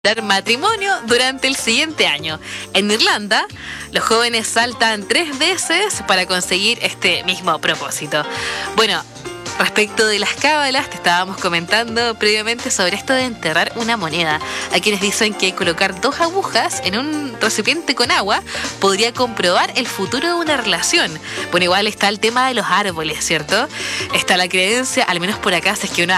matrimonio durante el siguiente año. En Irlanda, los jóvenes saltan 3 veces para conseguir este mismo propósito. Bueno, respecto de las cábalas, te estábamos comentando previamente sobre esto de enterrar una moneda. Hay quienes dicen que colocar 2 agujas en un recipiente con agua podría comprobar el futuro de una relación. Bueno, igual está el tema de los árboles, ¿cierto? Está la creencia, al menos por acá, si es que uno